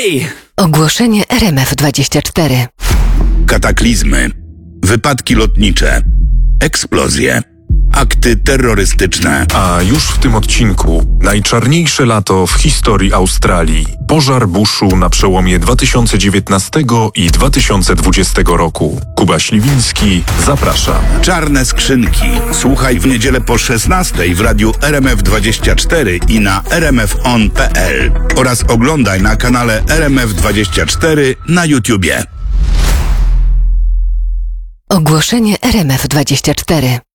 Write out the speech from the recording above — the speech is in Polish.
Hej! Ogłoszenie RMF24. Kataklizmy, wypadki lotnicze, eksplozje, akty terrorystyczne. A już w tym odcinku najczarniejsze lato w historii Australii. Pożar buszu na przełomie 2019 i 2020 roku. Kuba Śliwiński, zapraszam. Czarne skrzynki. Słuchaj w niedzielę po 16 w radiu RMF24 i na rmfon.pl oraz oglądaj na kanale RMF24 na YouTubie. Ogłoszenie RMF24.